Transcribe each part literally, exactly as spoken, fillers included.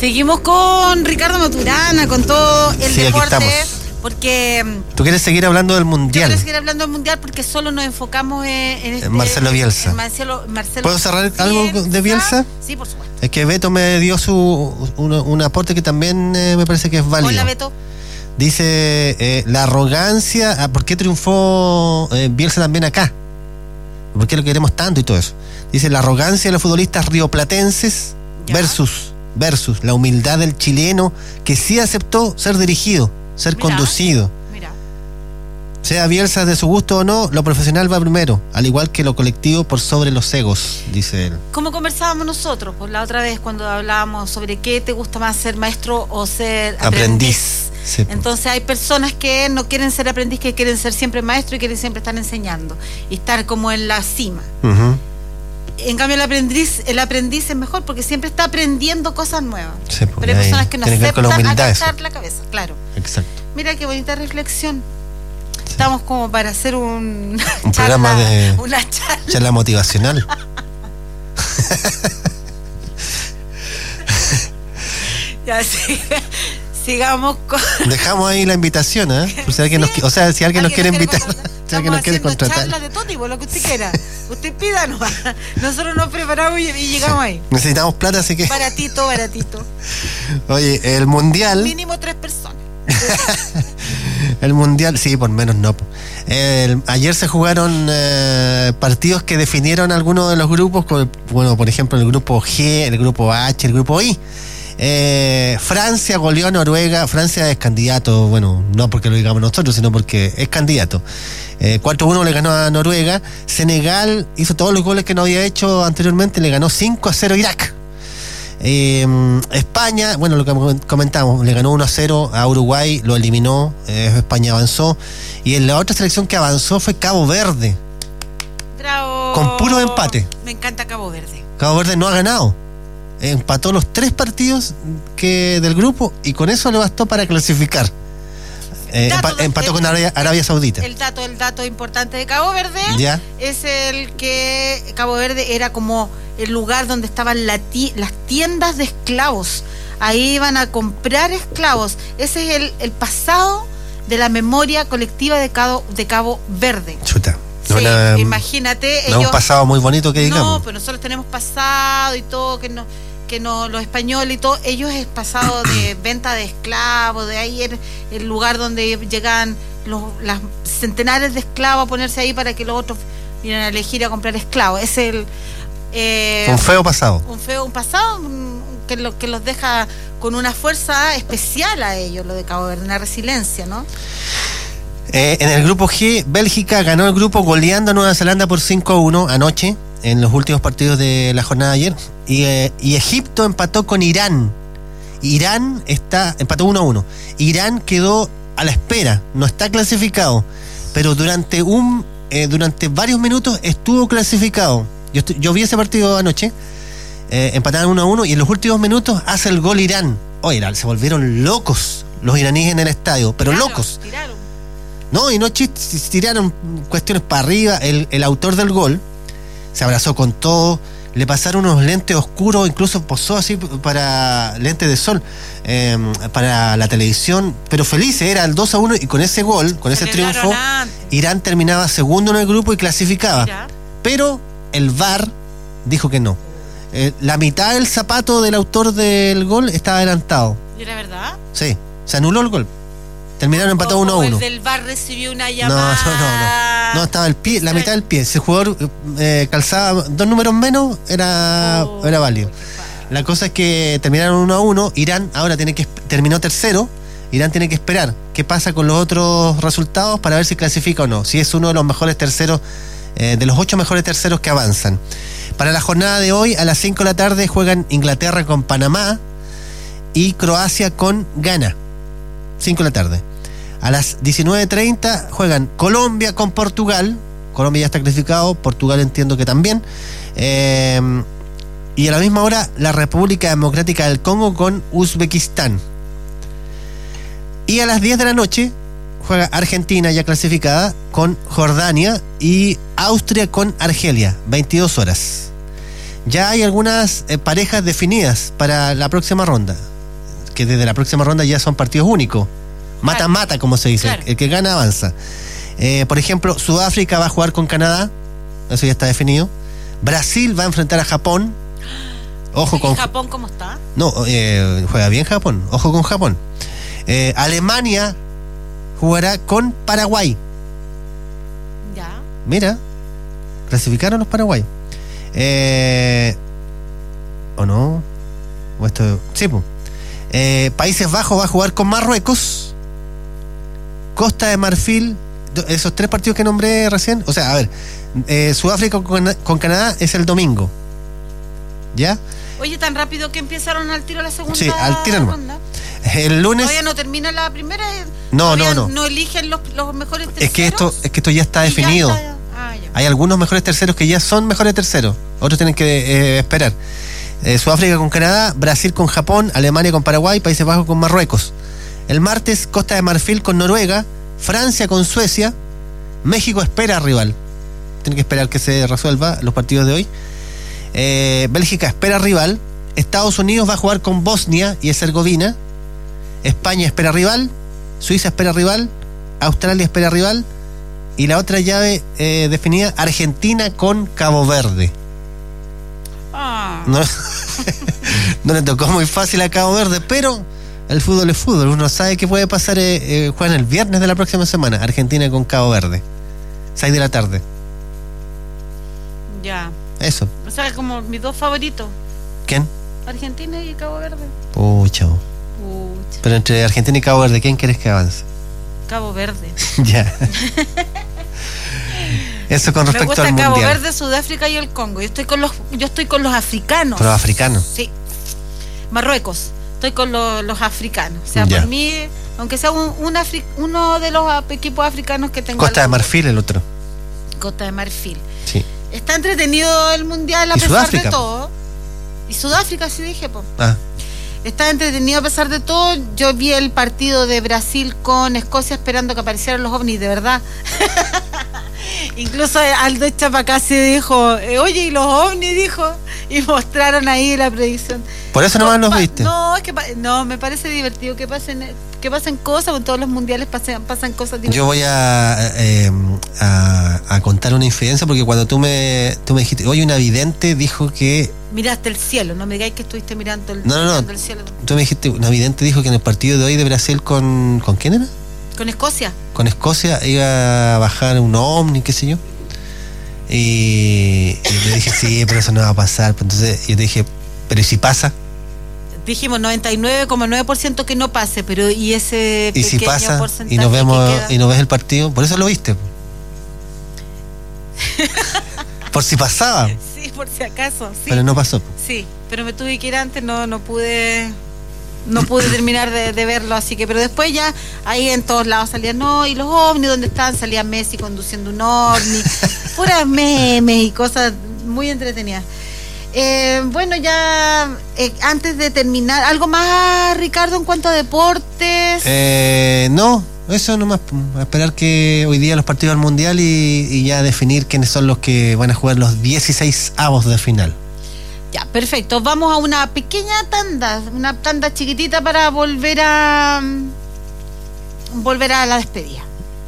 Seguimos con Ricardo Maturana, con todo el sí, deporte. Aquí estamos. Porque tú quieres seguir hablando del mundial. Quiero seguir hablando del mundial porque solo nos enfocamos en, en este, Marcelo Bielsa. En Marcelo, Marcelo ¿Puedo cerrar Bielsa? algo de Bielsa? Sí, por supuesto. Es que Beto me dio su un, un aporte que también eh, me parece que es válido. Hola, Beto. Dice eh, la arrogancia. Ah, ¿por qué triunfó eh, Bielsa también acá? ¿Por qué lo queremos tanto y todo eso? Dice la arrogancia de los futbolistas rioplatenses ¿Ya? versus versus la humildad del chileno que sí aceptó ser dirigido, ser Mira, conducido. Mira. Sea Bielsa de su gusto o no, lo profesional va primero, al igual que lo colectivo por sobre los egos, dice él. Como conversábamos nosotros pues, la otra vez cuando hablábamos sobre qué te gusta más, ser maestro o ser aprendiz. aprendiz. Sí, Entonces hay personas que no quieren ser aprendiz, que quieren ser siempre maestro y quieren siempre estar enseñando y estar como en la cima. Uh-huh. En cambio el aprendiz, el aprendiz es mejor porque siempre está aprendiendo cosas nuevas. Sí, pero hay personas que no aceptan agachar eso. la cabeza, claro. Exacto. Mira qué bonita reflexión. Sí. Estamos como para hacer un, un charla, programa de una charla, charla motivacional. Ya sí. Sigamos con... Dejamos ahí la invitación, ¿eh? Por si alguien sí. nos, o sea, si alguien, alguien nos quiere invitar, si alguien nos quiere contratar. Charlas de todo tipo, lo que usted quiera. Usted pídanos. Nosotros nos preparamos y, y llegamos sí. ahí. Necesitamos plata, así que. Baratito, baratito. Oye, el mundial. Mínimo tres personas. El mundial, sí, por menos no. El, ayer se jugaron eh, partidos que definieron algunos de los grupos. Bueno, por ejemplo, el grupo G, el grupo H, el grupo I. Eh, Francia goleó a Noruega. Francia es candidato, bueno, no porque lo digamos nosotros, sino porque es candidato. eh, cuatro uno le ganó a Noruega. Senegal hizo todos los goles que no había hecho anteriormente, le ganó cinco a cero a Irak. eh, España, bueno, lo que comentamos, le ganó uno a cero a Uruguay, lo eliminó. eh, España avanzó. Y en la otra selección que avanzó fue Cabo Verde. Bravo. Con puro empate. Me encanta Cabo Verde. Cabo Verde no ha ganado. Empató los tres partidos que del grupo y con eso le bastó para clasificar. Eh, dato, empa- empató el, con Arabia, Arabia Saudita. El dato, el dato importante de Cabo Verde ¿Ya? es el que Cabo Verde era como el lugar donde estaban la ti- las tiendas de esclavos. Ahí iban a comprar esclavos. Ese es el, el pasado de la memoria colectiva de Cabo, de Cabo Verde. Chuta. Sí, una, imagínate. No ellos, un pasado muy bonito que digamos. No, pero nosotros tenemos pasado y todo, que no, que no, los españoles y todo, ellos es pasado de venta de esclavos, de ahí el, el lugar donde llegan los las centenares de esclavos a ponerse ahí para que los otros vinieran a elegir a comprar esclavos. Es el eh, un feo pasado. Un feo, un pasado un, que, lo, que los deja con una fuerza especial a ellos, lo de Cabo Verde, una resiliencia, ¿no? Eh, en el grupo G, Bélgica ganó el grupo goleando a Nueva Zelanda por cinco a uno anoche, en los últimos partidos de la jornada de ayer. Y, eh, y Egipto empató con Irán. Irán está empató uno a uno. Irán quedó a la espera, no está clasificado, pero durante un eh, durante varios minutos estuvo clasificado. Yo, estoy, yo vi ese partido anoche, eh, empataron uno a uno y en los últimos minutos hace el gol Irán. Oye, se volvieron locos los iraníes en el estadio, pero tiraron, locos. Tiraron. No, y no chistes, tiraron cuestiones para arriba. El, el autor del gol se abrazó con todo, le pasaron unos lentes oscuros, incluso posó así para lentes de sol, eh, para la televisión, pero feliz, era el dos a uno y con ese gol, con se ese triunfo, Irán terminaba segundo en el grupo y clasificaba. Mira. Pero el V A R dijo que no. Eh, la mitad del zapato del autor del gol estaba adelantado. ¿Y era verdad? Sí, se anuló el gol. Terminaron empatados uno a uno. El del V A R recibió una llamada. No, no, no, no. No, estaba el pie, la mitad del pie. Si el jugador eh, calzaba dos números menos, era, oh, era válido. La cosa es que terminaron uno a uno. Irán ahora tiene que terminó tercero. Irán tiene que esperar qué pasa con los otros resultados para ver si clasifica o no. Si es uno de los mejores terceros, eh, de los ocho mejores terceros que avanzan. Para la jornada de hoy, a las cinco de la tarde, juegan Inglaterra con Panamá y Croacia con Ghana. cinco de la tarde. A las diecinueve treinta juegan Colombia con Portugal. Colombia ya está clasificado, Portugal entiendo que también. Eh, y a la misma hora la República Democrática del Congo con Uzbekistán. Y a las diez de la noche juega Argentina ya clasificada con Jordania y Austria con Argelia, veintidós horas. Ya hay algunas eh, parejas definidas para la próxima ronda. porque desde la próxima ronda ya son partidos únicos. Mata-mata, como se dice. Claro. El que gana avanza. Eh, por ejemplo, Sudáfrica va a jugar con Canadá. Eso ya está definido. Brasil va a enfrentar a Japón. Ojo con Japón, ¿cómo está? No, eh, juega bien Japón. Ojo con Japón. Eh, Alemania jugará con Paraguay. Ya. Mira, clasificaron los Paraguay. Eh, ¿O no? ¿O esto? Sí, pues. Eh, Países Bajos va a jugar con Marruecos. Costa de Marfil, esos tres partidos que nombré recién. O sea, a ver, eh, Sudáfrica con, con Canadá es el domingo. ¿Ya? Oye, tan rápido que empezaron al tiro la segunda sí, al tiro ronda. El lunes. Todavía no termina la primera. No, no, no. No eligen los, los mejores terceros. Es que esto, es que esto ya está definido. Ya está, ah, ya. Hay algunos mejores terceros que ya son mejores terceros. Otros tienen que eh, esperar. Eh, Sudáfrica con Canadá, Brasil con Japón, Alemania con Paraguay, Países Bajos con Marruecos. El martes, Costa de Marfil con Noruega, Francia con Suecia, México espera rival. Tiene que esperar que se resuelva los partidos de hoy. Eh, Bélgica espera rival. Estados Unidos va a jugar con Bosnia y Herzegovina. España espera rival. Suiza espera rival. Australia espera rival. Y la otra llave eh, definida, Argentina con Cabo Verde. Ah. No, no le tocó muy fácil a Cabo Verde, pero el fútbol es fútbol. Uno sabe que puede pasar. Eh, eh, juegan el viernes de la próxima semana. Argentina con Cabo Verde. seis de la tarde. Ya. Eso. O sea, como mis dos favoritos. ¿Quién? Argentina y Cabo Verde. Pucha. Pucha. Pero entre Argentina y Cabo Verde, ¿quién quieres que avance? Cabo Verde. Ya. Eso con respecto al mundial. Me gusta Cabo Verde, Sudáfrica y el Congo. Yo estoy con los, yo estoy con los africanos. ¿Con los africanos? Sí. Marruecos. Estoy con los, los africanos. O sea, ya. Por mí, aunque sea un, un Afri, uno de los equipos africanos que tengo. Costa de Marfil, el otro. Costa de Marfil. Sí. Está entretenido el mundial a pesar Sudáfrica? de todo. Y Sudáfrica, sí dije, po. Ah. Está entretenido a pesar de todo. Yo vi el partido de Brasil con Escocia esperando que aparecieran los ovnis, de verdad. Incluso Aldo Chapacasi dijo, eh, oye, ¿y los ovnis? Dijo, y mostraron ahí la predicción. ¿Por eso nomás los viste? No, es que no, me parece divertido que pasen que pasen cosas, con todos los mundiales pasan, pasan cosas divertidas. Yo voy a, eh, a, a contar una infidencia, porque cuando tú me, tú me dijiste, oye, una vidente dijo que... Miraste el cielo, no me digáis que estuviste mirando el, no, no, mirando no. el cielo. Tú me dijiste, una vidente dijo que en el partido de hoy de Brasil con... ¿Con quién era? ¿Con Escocia? Con Escocia iba a bajar un ovni, qué sé yo. Y, y le dije, sí, pero eso no va a pasar. Entonces yo te dije, pero ¿y si pasa? Dijimos noventa y nueve coma nueve por ciento que no pase, pero ¿y ese ¿Y pequeño si pasa porcentaje y nos vemos que queda? y no ves el partido? Por eso lo viste. Por si pasaba. Sí, por si acaso, sí. Pero no pasó. Sí, pero me tuve que ir antes, no no pude no pude terminar de, de verlo, así que, pero después ya ahí en todos lados salían, no, y los ovnis, ¿dónde están? Salía Messi conduciendo un ovni, puras memes y cosas muy entretenidas. Eh, bueno, ya eh, antes de terminar, ¿algo más, Ricardo, en cuanto a deportes? Eh, no, eso nomás, a esperar que hoy día los partidos del Mundial y, y ya definir quiénes son los que van a jugar los dieciséis avos de final. Ya, perfecto. Vamos a una pequeña tanda, una tanda chiquitita para volver a volver a la despedida.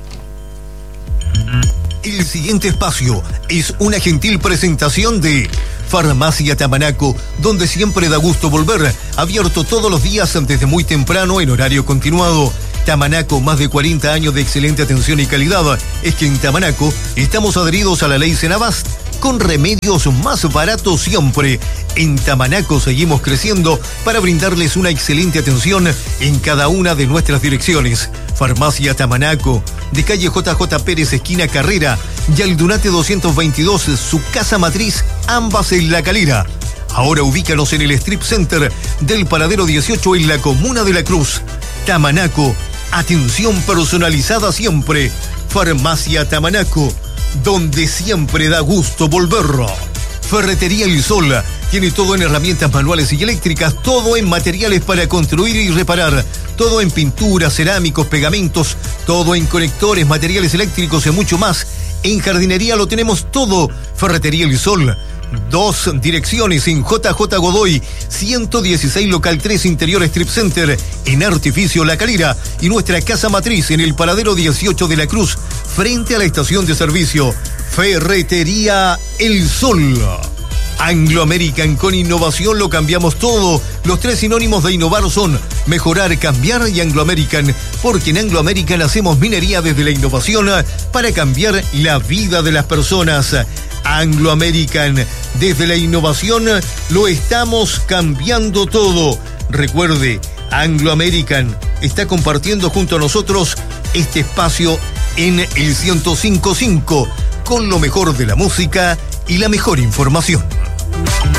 El siguiente espacio es una gentil presentación de Farmacia Tamanaco, donde siempre da gusto volver. Abierto todos los días desde muy temprano en horario continuado. Tamanaco, más de cuarenta años de excelente atención y calidad. Es que en Tamanaco estamos adheridos a la ley Senabast, con remedios más baratos siempre. En Tamanaco seguimos creciendo para brindarles una excelente atención en cada una de nuestras direcciones. Farmacia Tamanaco, de calle J J Pérez, esquina Carrera, y Aldunate doscientos veintidós, su casa matriz, ambas en La Calera. Ahora ubícanos en el Strip Center del Paradero dieciocho en la Comuna de La Cruz. Tamanaco, atención personalizada siempre. Farmacia Tamanaco, donde siempre da gusto volver. Ferretería El Sol, tiene todo en herramientas manuales y eléctricas, todo en materiales para construir y reparar, todo en pinturas, cerámicos, pegamentos, todo en conectores, materiales eléctricos y mucho más. En jardinería lo tenemos todo. Ferretería El Sol, Dos direcciones en J J Godoy, ciento dieciséis local tres Interior Strip Center, en Artificio La Calera, y nuestra casa matriz en el Paradero dieciocho de la Cruz, frente a la estación de servicio. Ferretería El Sol. Anglo American, con innovación lo cambiamos todo. Los tres sinónimos de innovar son mejorar, cambiar y Anglo American, porque en Anglo American hacemos minería desde la innovación para cambiar la vida de las personas. Anglo American, desde la innovación lo estamos cambiando todo. Recuerde, Anglo American está compartiendo junto a nosotros este espacio en el ciento cinco punto cinco, con lo mejor de la música y la mejor información.